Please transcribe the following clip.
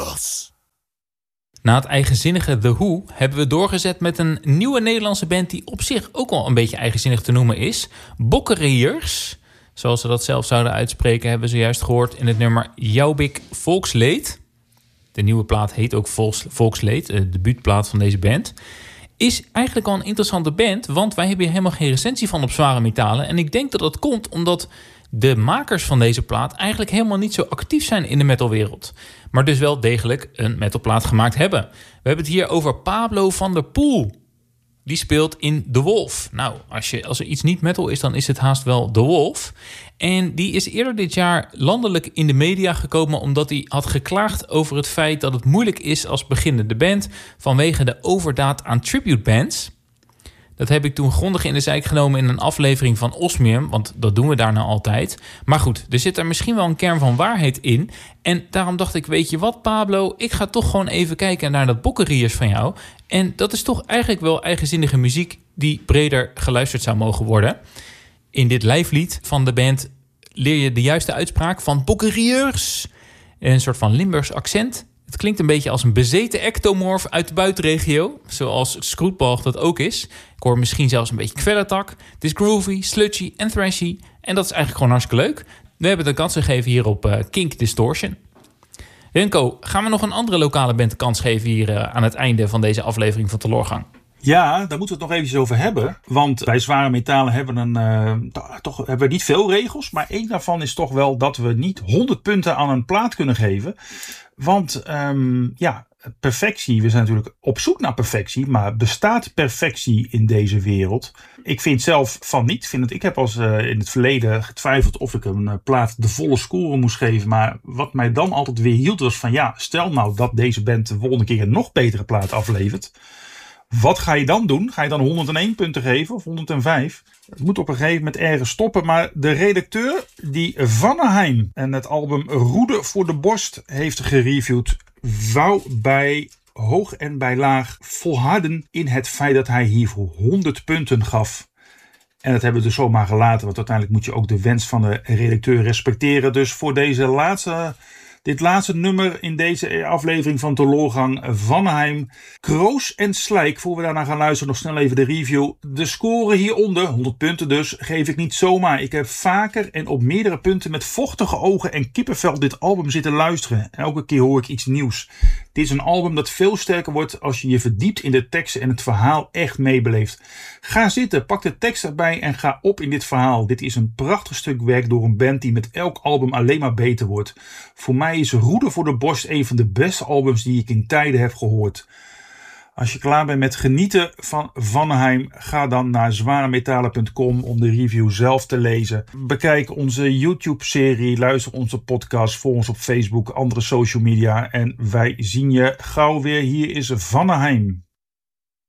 Gas. Na het eigenzinnige The Who hebben we doorgezet met een nieuwe Nederlandse band die op zich ook wel een beetje eigenzinnig te noemen is. Bokkeriërs, zoals ze dat zelf zouden uitspreken, hebben we zojuist gehoord in het nummer Joubik Volksleed. De nieuwe plaat heet ook Volksleed, de debuutplaat van deze band. Is eigenlijk al een interessante band, want wij hebben hier helemaal geen recensie van op Zware Metalen. En ik denk dat dat komt omdat de makers van deze plaat eigenlijk helemaal niet zo actief zijn in de metalwereld. Maar dus wel degelijk een metalplaat gemaakt hebben. We hebben het hier over Pablo van der Poel. Die speelt in The Wolf. Nou, als er iets niet metal is, dan is het haast wel The Wolf. En die is eerder dit jaar landelijk in de media gekomen omdat hij had geklaagd over het feit dat het moeilijk is als beginnende band vanwege de overdaad aan tributebands. Dat heb ik toen grondig in de zijk genomen in een aflevering van Osmium, want dat doen we daar nou altijd. Maar goed, er zit er misschien wel een kern van waarheid in. En daarom dacht ik, weet je wat Pablo, ik ga toch gewoon even kijken naar dat Bokkeriërs van jou. En dat is toch eigenlijk wel eigenzinnige muziek die breder geluisterd zou mogen worden. In dit lijflied van de band leer je de juiste uitspraak van Bokkeriërs. Een soort van Limburgs accent. Het klinkt een beetje als een bezeten ectomorf uit de buitenregio, zoals Scrootbalg dat ook is. Ik hoor misschien zelfs een beetje kwelletak. Het is groovy, sludgy en thrashy. En dat is eigenlijk gewoon hartstikke leuk. We hebben de kans gegeven hier op Kink Distortion. Renko, gaan we nog een andere lokale band de kans geven hier aan het einde van deze aflevering van Teloorgang? Ja, daar moeten we het nog eventjes over hebben. Want bij Zware Metalen hebben we niet veel regels. Maar één daarvan is toch wel dat we niet 100 punten aan een plaat kunnen geven. Want perfectie, we zijn natuurlijk op zoek naar perfectie. Maar bestaat perfectie in deze wereld? Ik vind zelf van niet. Ik heb als in het verleden getwijfeld of ik een plaat de volle score moest geven. Maar wat mij dan altijd weer hield was van stel nou dat deze band de volgende keer een nog betere plaat aflevert. Wat ga je dan doen? Ga je dan 101 punten geven of 105? Het moet op een gegeven moment ergens stoppen. Maar de redacteur die Vanneheim en het album Roede voor de Borst heeft gereviewd, wou bij hoog en bij laag volharden in het feit dat hij hiervoor 100 punten gaf. En dat hebben we dus zomaar gelaten, want uiteindelijk moet je ook de wens van de redacteur respecteren. Dus voor dit laatste nummer in deze aflevering van Teloorgang Vanneheim, Kroos en Slijk, voor we daarna gaan luisteren, nog snel even de review. De score hieronder, 100 punten dus, geef ik niet zomaar. Ik heb vaker en op meerdere punten met vochtige ogen en kippenvel dit album zitten luisteren. Elke keer hoor ik iets nieuws. Dit is een album dat veel sterker wordt als je je verdiept in de teksten en het verhaal echt meebeleeft. Ga zitten, pak de tekst erbij en ga op in dit verhaal. Dit is een prachtig stuk werk door een band die met elk album alleen maar beter wordt. Voor mij is Roede voor de Borst een van de beste albums die ik in tijden heb gehoord. Als je klaar bent met genieten van Vanneheim, ga dan naar zwaremetalen.com om de review zelf te lezen. Bekijk onze YouTube-serie, luister onze podcast, volg ons op Facebook, andere social media. En wij zien je gauw weer. Hier is Vanneheim.